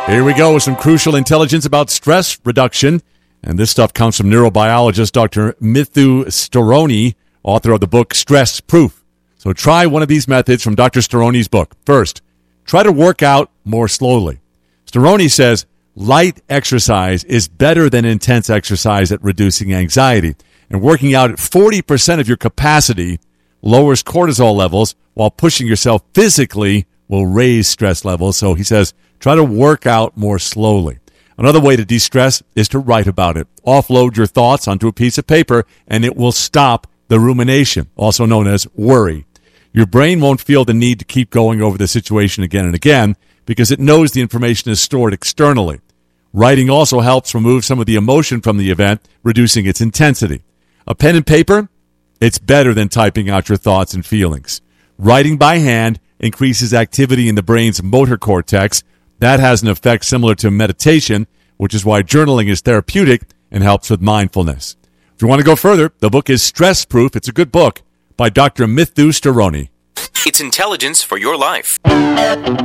Here we go with some crucial intelligence about stress reduction. And this stuff comes from neurobiologist Dr. Mithu Storoni, author of the book Stress Proof. So try one of these methods from Dr. Storoni's book. First, try to work out more slowly. Storoni says light exercise is better than intense exercise at reducing anxiety. And working out at 40% of your capacity lowers cortisol levels, while pushing yourself physically will raise stress levels. So he says, try to work out more slowly. Another way to de-stress is to write about it. Offload your thoughts onto a piece of paper, and it will stop the rumination, also known as worry. Your brain won't feel the need to keep going over the situation again and again because it knows the information is stored externally. Writing also helps remove some of the emotion from the event, reducing its intensity. A pen and paper, it's better than typing out your thoughts and feelings. Writing by hand increases activity in the brain's motor cortex. That has an effect similar to meditation, which is why journaling is therapeutic and helps with mindfulness. If you want to go further, the book is Stress Proof. It's a good book by Dr. Mithu Storoni. It's intelligence for your life.